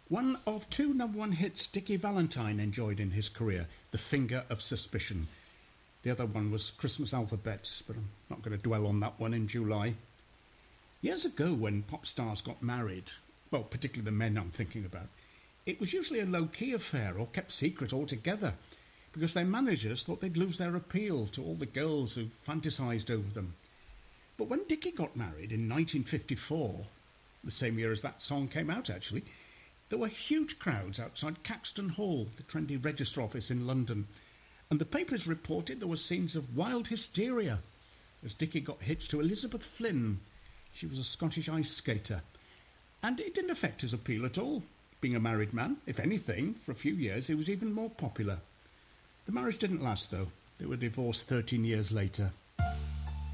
One of two number 1 hits Dickie Valentine enjoyed in his career, The Finger of Suspicion. The other one was Christmas Alphabet, but I'm not going to dwell on that one in July. Years ago, when pop stars got married, well, particularly the men I'm thinking about, it was usually a low-key affair or kept secret altogether, because their managers thought they'd lose their appeal to all the girls who fantasised over them. But when Dickie got married in 1954, the same year as that song came out actually, there were huge crowds outside Caxton Hall, the trendy register office in London, and the papers reported there were scenes of wild hysteria as Dickie got hitched to Elizabeth Flynn. She was a Scottish ice skater. And it didn't affect his appeal at all. Being a married man, if anything, for a few years he was even more popular. The marriage didn't last, though. They were divorced 13 years later.